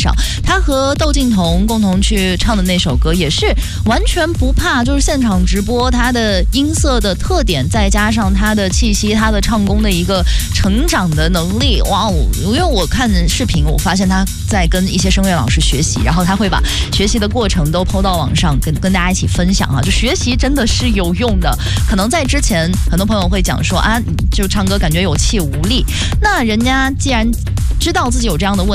上。他和窦靖童共同去唱的那首歌也是完全不怕，就是现场直播，他的音色的特点，再加上他的气息，他的唱功的一个成长的能力，哇哦！因为我看视频，我发现他在跟一些声乐老师学习，然后他会把学习的过程都 PO 到网上，跟大家一起分享啊。就学习真的是有用的。可能在之前，很多朋友会讲说啊，就唱歌感觉有气无力。那人家既然知道自己有这样的问题，